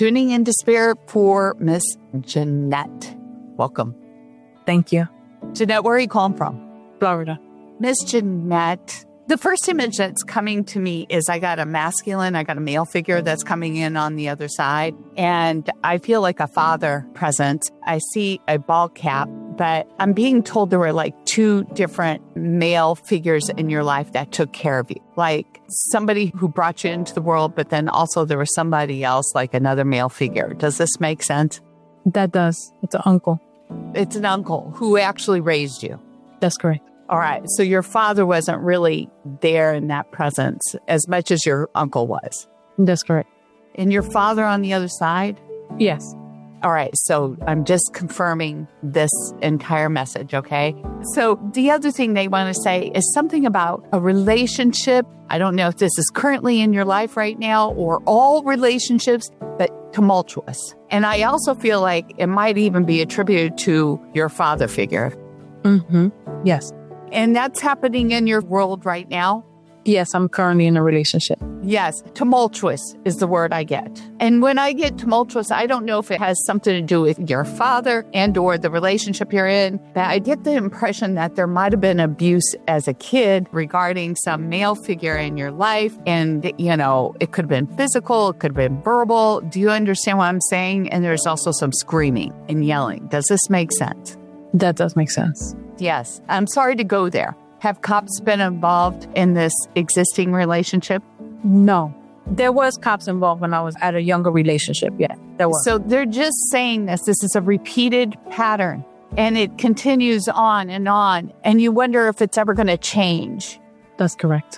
tuning into Spirit for Miss Jeanette. Welcome. Thank you. Jeanette, where are you calling from? Florida. Miss Jeanette, the first image that's coming to me is I got a male figure that's coming in on the other side. And I feel like a father present. I see a ball cap, but I'm being told there were like two different male figures in your life that took care of you. Like somebody who brought you into the world, but then also there was somebody else, like another male figure. Does this make sense? That does. It's an uncle. It's an uncle who actually raised you. That's correct. All right. So your father wasn't really there in that presence as much as your uncle was. That's correct. And your father on the other side? Yes. All right. So I'm just confirming this entire message. Okay. So the other thing they want to say is something about a relationship. I don't know if this is currently in your life right now or all relationships, but tumultuous. And I also feel like it might even be attributed to your father figure. Mm-hmm. Yes. And that's happening in your world right now? Yes, I'm currently in a relationship. Yes, tumultuous is the word I get. And when I get tumultuous, I don't know if it has something to do with your father and or the relationship you're in, but I get the impression that there might have been abuse as a kid regarding some male figure in your life. And, you know, it could have been physical, it could have been verbal. Do you understand what I'm saying? And there's also some screaming and yelling. Does this make sense? That does make sense. Yes. I'm sorry to go there. Have cops been involved in this existing relationship? No. There was cops involved when I was at a younger relationship. Yeah, there was. So they're just saying this. This is a repeated pattern and it continues on. And you wonder if it's ever going to change. That's correct.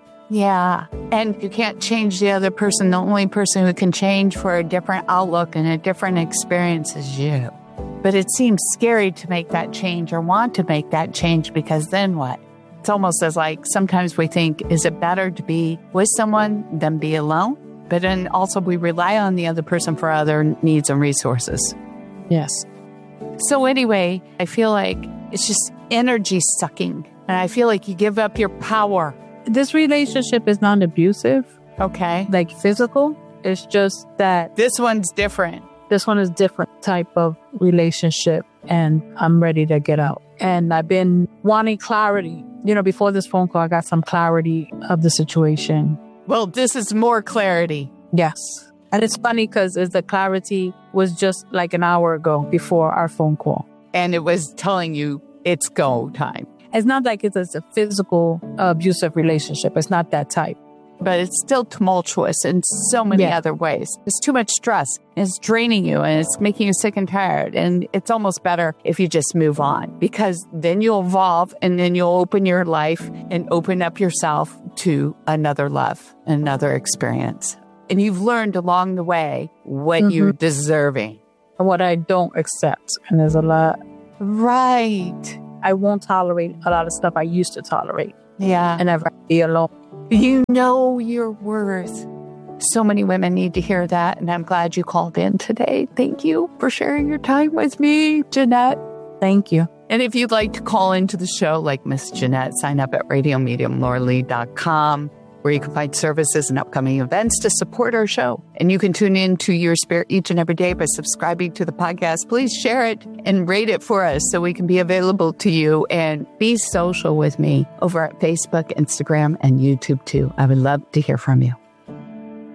Yeah. And you can't change the other person. The only person who can change for a different outlook and a different experience is you. But it seems scary to make that change or want to make that change because then what? It's almost as like sometimes we think, is it better to be with someone than be alone? But then also we rely on the other person for other needs and resources. Yes. So anyway, I feel like it's just energy sucking. And I feel like you give up your power. This relationship is not abusive. Okay. Like physical. It's just that this one's different. This one is different type of relationship and I'm ready to get out. And I've been wanting clarity. You know, before this phone call, I got some clarity of the situation. Well, this is more clarity. Yes. And it's funny because the clarity was just like an hour ago before our phone call. And it was telling you it's go time. It's not like it's a physical abusive relationship. It's not that type. But it's still tumultuous in so many other ways. It's too much stress. It's draining you and it's making you sick and tired. And it's almost better if you just move on because then you'll evolve and then you'll open your life and open up yourself to another love, another experience. And you've learned along the way what you're deserving. And what I don't accept. And there's a lot. Right. I won't tolerate a lot of stuff I used to tolerate. Yeah. And I'd rather be alone. You know your worth. So many women need to hear that. And I'm glad you called in today. Thank you for sharing your time with me, Jeanette. Thank you. And if you'd like to call into the show like Miss Jeanette, sign up at radiomediumlauralee.com where you can find services and upcoming events to support our show. And you can tune in to Your Spirit each and every day by subscribing to the podcast. Please share it and rate it for us so we can be available to you and be social with me over at Facebook, Instagram, and YouTube too. I would love to hear from you.